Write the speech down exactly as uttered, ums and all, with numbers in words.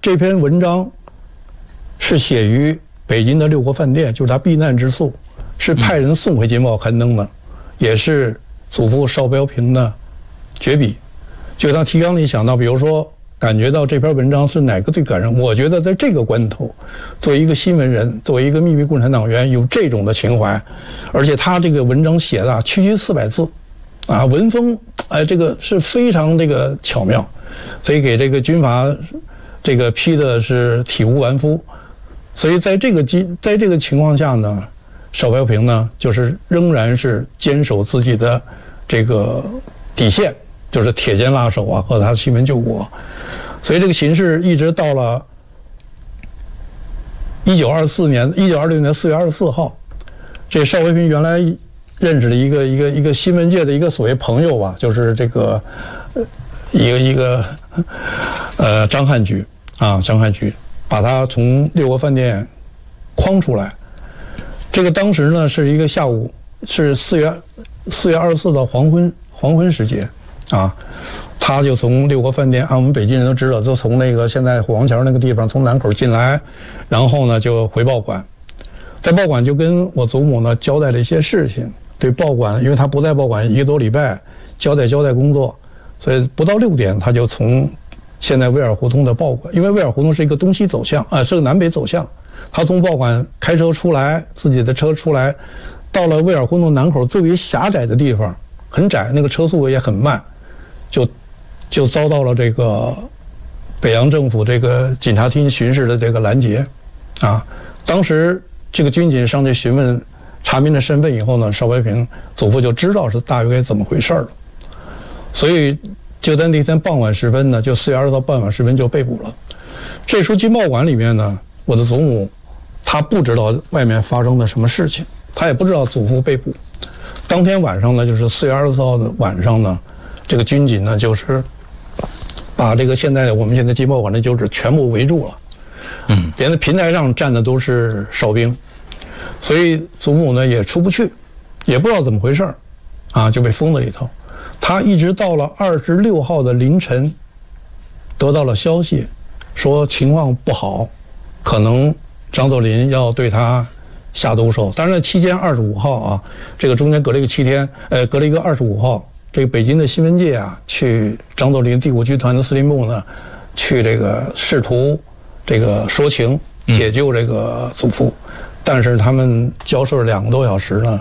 这篇文章是写于北京的六国饭店，就是他避难之宿，是派人送回《京报》刊登的，也是祖父邵标平的绝笔。就像提纲里想到，比如说感觉到这篇文章是哪个最感人，我觉得在这个关头，作为一个新闻人，作为一个秘密共产党员，有这种的情怀，而且他这个文章写的区区四百字，啊，文风哎，这个是非常这个巧妙，所以给这个军阀这个批的是体无完肤。所以在这个基在这个情况下呢，邵标平呢就是仍然是坚守自己的这个底线，就是铁肩拉手啊，和他新闻救国。所以这个形势一直到了一九二四年一九二六年四月二十四号，这邵标平原来认识了一个一个一个新闻界的一个所谓朋友吧，就是这个一个一个呃张汉举啊，张汉举把他从六国饭店诓出来。这个当时呢是一个下午，是四月四月二十四的黄昏黄昏时节啊，他就从六国饭店，按我们北京人都知道，就从那个现在虎王桥那个地方从南口进来，然后呢就回报馆，在报馆就跟我祖母呢交代了一些事情，对报馆，因为他不在报馆一个多礼拜，交代交代工作，所以不到六点他就从现在威尔胡同的报馆，因为威尔胡同是一个东西走向啊、呃，是个南北走向，他从报馆开车出来，自己的车出来，到了威尔胡同南口最为狭窄的地方，很窄，那个车速也很慢，就就遭到了这个北洋政府这个警察厅巡视的这个拦截，啊，当时这个军警上去询问查明了身份以后呢，邵标平祖父就知道是大约怎么回事了，所以就在那天傍晚时分呢，就四月二十号傍晚时分就被捕了。这时候军报馆里面呢，我的祖母她不知道外面发生了什么事情，她也不知道祖父被捕。当天晚上呢，就是四月二十四号的晚上呢，这个军警呢就是把这个现在我们现在军报馆的旧址全部围住了，嗯，连的平台上站的都是哨兵，所以祖母呢也出不去，也不知道怎么回事啊，就被封在里头。他一直到了二十六号的凌晨，得到了消息，说情况不好，可能张作霖要对他下毒手。当然，期间二十五号啊，这个中间隔了一个七天，呃，隔了一个二十五号，这个北京的新闻界啊，去张作霖第五军团的司令部呢，去这个试图这个说情，解救这个祖父，但是他们交涉了两个多小时呢。